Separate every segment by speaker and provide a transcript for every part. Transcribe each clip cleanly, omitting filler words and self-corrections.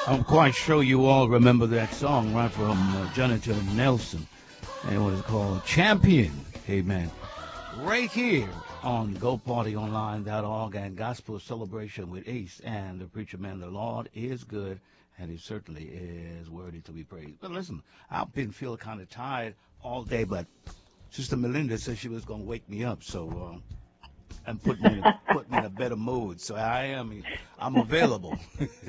Speaker 1: I'm quite sure you all remember that song, right, from Jonathan Nelson. And it was called Champion. Amen. Right here on GoPartyOnline.org and Gospel Celebration with Ace and the Preacher Man. The Lord is good, and he certainly is worthy to be praised. But listen, I've been feeling kind of tired all day, but Sister Melinda said she was going to wake me up, so and put me in a better mood. So I'm available.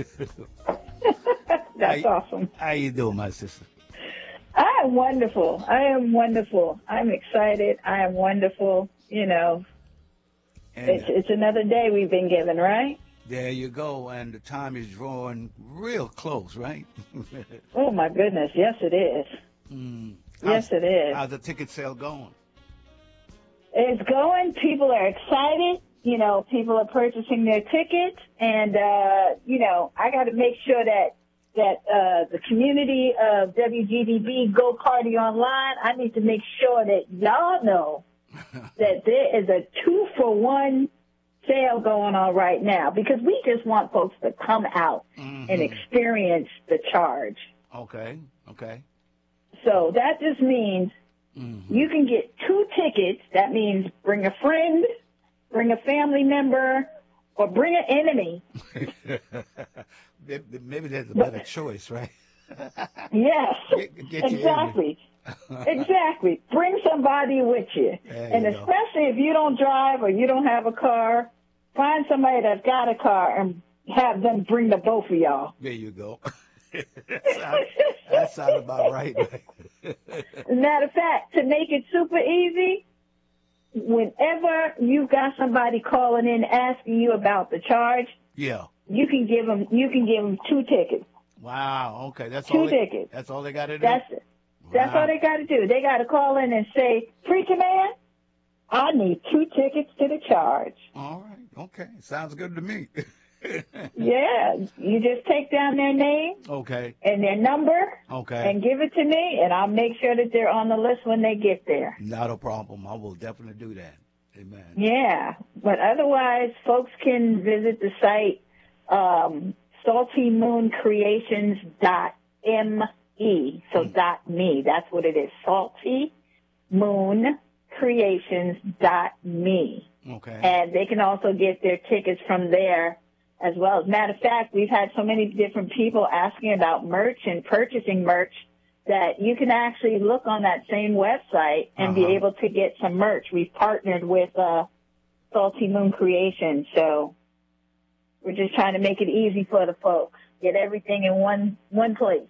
Speaker 2: That's awesome.
Speaker 1: How you doing, my sister?
Speaker 2: I am wonderful. I'm excited. I am wonderful. You know, it's another day we've been given, right?
Speaker 1: There you go. And the time is drawing real close, right?
Speaker 2: Oh, my goodness. Yes, it is. Yes, it is.
Speaker 1: How's the ticket sale going?
Speaker 2: It's going. People are excited. You know, people are purchasing their tickets. And, you know, I got to make sure that the community of WGDB Go Party Online, I need to make sure that y'all know that there is a 2-for-1 sale going on right now, because we just want folks to come out and experience the charge.
Speaker 1: Okay.
Speaker 2: So that just means you can get 2 tickets. That means bring a friend, bring a family member, or bring an enemy.
Speaker 1: Maybe there's a better choice, right?
Speaker 2: Yes,
Speaker 1: get
Speaker 2: exactly. Exactly. Bring somebody with you. And especially if you don't drive or you don't have a car, find somebody that's got a car and have them bring the both of y'all.
Speaker 1: There you go. That sounds about right.
Speaker 2: Matter of fact, to make it super easy, whenever you've got somebody calling in asking you about the charge, you can give them 2 tickets.
Speaker 1: Wow. Okay. That's
Speaker 2: 2 tickets.
Speaker 1: That's all they got to do.
Speaker 2: That's all they got to do. They got to call in and say, "Preacher Man, I need 2 tickets to the charge."
Speaker 1: All right. Okay. Sounds good to me.
Speaker 2: Yeah. You just take down their name.
Speaker 1: Okay.
Speaker 2: And their number.
Speaker 1: Okay.
Speaker 2: And give it to me, and I'll make sure that they're on the list when they get there.
Speaker 1: Not a problem. I will definitely do that. Amen.
Speaker 2: Yeah. But otherwise, folks can visit the site, saltymooncreations.me. So .me. That's what it is. saltymooncreations.me.
Speaker 1: Okay.
Speaker 2: And they can also get their tickets from there as well. As a matter of fact, we've had so many different people asking about merch and purchasing merch that you can actually look on that same website and be able to get some merch. We've partnered with Salty Moon Creations, so we're just trying to make it easy for the folks. Get everything in one place.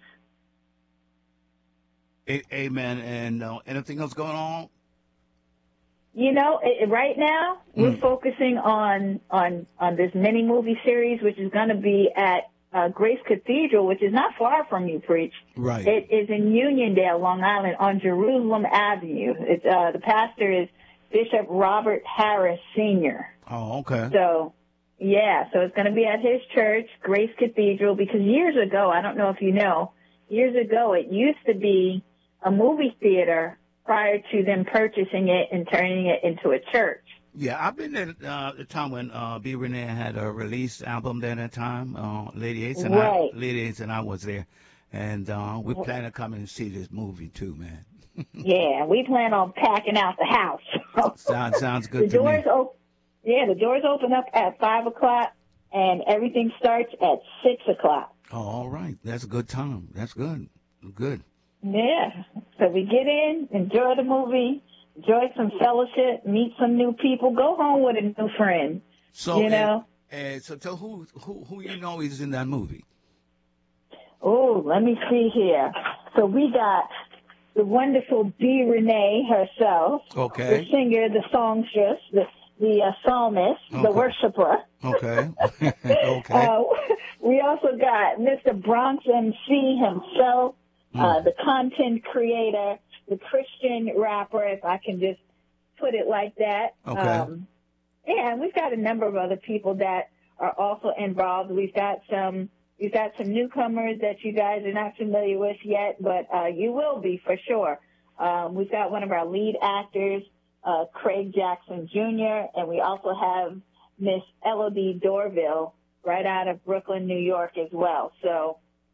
Speaker 1: Amen. And anything else going on?
Speaker 2: You know, right now we're focusing on this mini movie series, which is going to be at Grace Cathedral, which is not far from you, Preach.
Speaker 1: Right.
Speaker 2: It is in Uniondale, Long Island, on Jerusalem Avenue. It's the pastor is Bishop Robert Harris Sr.
Speaker 1: Oh, okay.
Speaker 2: So, yeah, so it's going to be at his church, Grace Cathedral, because years ago, I don't know if you know, years ago it used to be a movie theater prior to them purchasing it and turning it into a church.
Speaker 1: Yeah, I've been there the time when B. Renee had a release album there at that time. Lady Ace and I was there. And we plan to come and see this movie too, man.
Speaker 2: Yeah, we plan on packing out the house.
Speaker 1: Sounds good to me.
Speaker 2: The doors open up at 5 o'clock, and everything starts at 6 o'clock.
Speaker 1: Oh, all right. That's a good time. That's good. Good.
Speaker 2: Yeah. So we get in, enjoy the movie, enjoy some fellowship, meet some new people, go home with a new friend.
Speaker 1: So,
Speaker 2: you know?
Speaker 1: So tell who you know is in that movie.
Speaker 2: Oh, let me see here. So we got the wonderful B. Renee herself.
Speaker 1: Okay.
Speaker 2: The singer, the songstress, the psalmist, the worshiper.
Speaker 1: Okay. Okay.
Speaker 2: We also got Mr. Bronx MC himself, the content creator, the Christian rapper, if I can just put it like that.
Speaker 1: Okay.
Speaker 2: And we've got a number of other people that are also involved. We've got some newcomers that you guys are not familiar with yet, but you will be for sure. We've got one of our lead actors, Craig Jackson Jr., and we also have Miss Elodie Dorville right out of Brooklyn, New York as well. So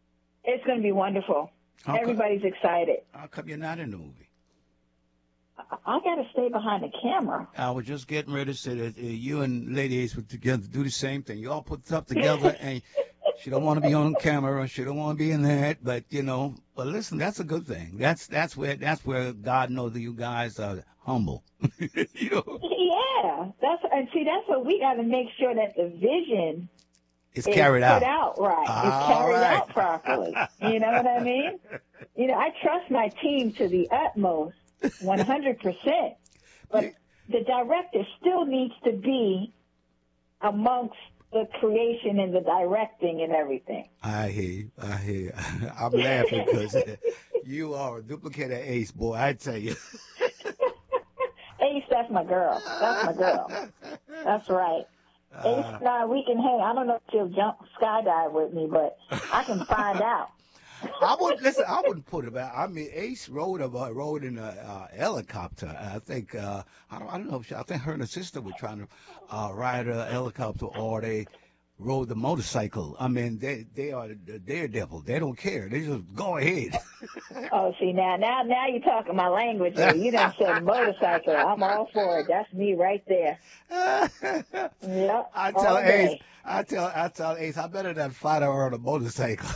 Speaker 2: It's going to be wonderful. Everybody's excited.
Speaker 1: How come you're not in the movie?
Speaker 2: I got to stay behind the camera.
Speaker 1: I was just getting ready to say that you and Lady Ace would together do the same thing. You all put stuff together, and she don't want to be on camera. She don't want to be in that. But but listen, that's a good thing. That's where God knows that you guys are humble.
Speaker 2: Yeah, that's what we got to make sure that the vision
Speaker 1: is carried out.
Speaker 2: Put out right. It's carried out properly. You know what I mean? I trust my team to the utmost. 100%. But the director still needs to be amongst the creation and the directing and everything.
Speaker 1: I hear you. I'm laughing because you are a duplicate of Ace, boy, I tell you.
Speaker 2: Ace, that's my girl. That's right. Ace and I, we can hang. I don't know if she'll jump skydive with me, but I can find out.
Speaker 1: I wouldn't put it back. I mean, Ace rode in a helicopter. I think I don't know. I think her and her sister were trying to ride a helicopter, or they rode the motorcycle. I mean, they are the daredevil. They don't care. They just go ahead.
Speaker 2: Oh, see now you're talking my language. You done said motorcycle. I'm all for it. That's me right there. Yep.
Speaker 1: I tell Ace, I better not fight her on a motorcycle.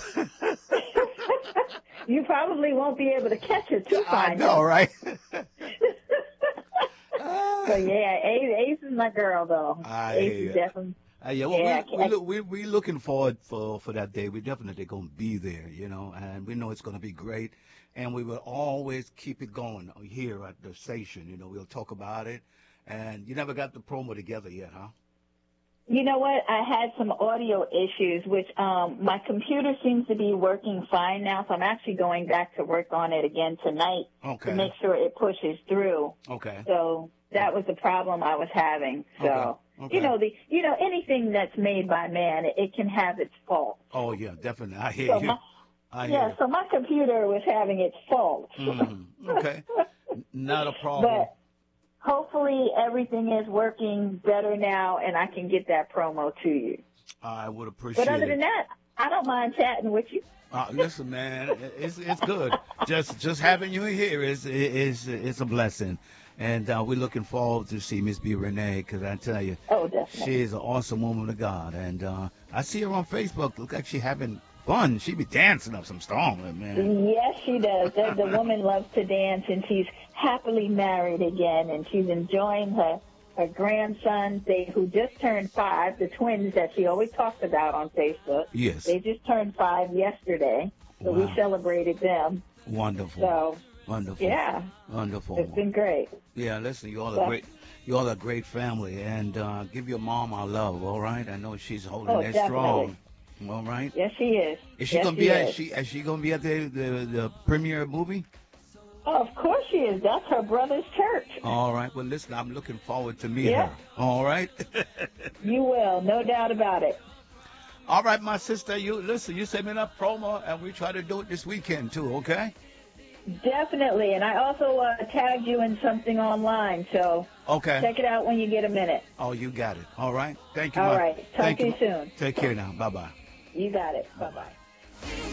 Speaker 2: You probably won't be able to catch her too far.
Speaker 1: I know, right?
Speaker 2: So yeah, Ace is my girl, though. Ace is definitely.
Speaker 1: We're looking forward for that day. We're definitely going to be there, and we know it's going to be great. And we will always keep it going here at the station. We'll talk about it. And you never got the promo together yet, huh?
Speaker 2: You know what? I had some audio issues, which my computer seems to be working fine now, so I'm actually going back to work on it again tonight to make sure it pushes through.
Speaker 1: Okay.
Speaker 2: So that was the problem I was having. So,
Speaker 1: okay.
Speaker 2: Anything that's made by man, it can have its faults.
Speaker 1: Oh, yeah, definitely. I hear you.
Speaker 2: So my computer was having its faults.
Speaker 1: Okay. Not a problem.
Speaker 2: But hopefully everything is working better now, and I can get that promo to you.
Speaker 1: I would appreciate it.
Speaker 2: But other than that, I don't mind chatting with you.
Speaker 1: Listen, man, it's good. Just having you here is a blessing, and we're looking forward to see Miss B. Renee, because I tell you, she is an awesome woman of God, and I see her on Facebook. Look like she's having fun. She be dancing up some storm, man.
Speaker 2: Yes, she does. The woman loves to dance, and she's happily married again, and she's enjoying her grandson, who just turned 5, the twins that she always talks about on Facebook.
Speaker 1: Yes.
Speaker 2: They just turned 5 yesterday, so we celebrated them.
Speaker 1: Wonderful.
Speaker 2: So,
Speaker 1: wonderful.
Speaker 2: Yeah.
Speaker 1: Wonderful.
Speaker 2: It's been great.
Speaker 1: Yeah, listen, you all are a great family, and give your mom our love, all right? I know she's holding that strong. All right.
Speaker 2: Yes, she is.
Speaker 1: Is she gonna be at? Is she gonna be at the premiere movie?
Speaker 2: Oh, of course she is. That's her brother's church.
Speaker 1: All right. Well, listen, I'm looking forward to meet her. All right.
Speaker 2: You will, no doubt about it.
Speaker 1: All right, my sister. You send me enough promo, and we try to do it this weekend too. Okay.
Speaker 2: Definitely, and I also tagged you in something online, so check it out when you get a minute.
Speaker 1: Oh, you got it. All right. Thank you.
Speaker 2: All right. Talk to you soon.
Speaker 1: Take care now. Bye-bye.
Speaker 2: You got it. Bye-bye.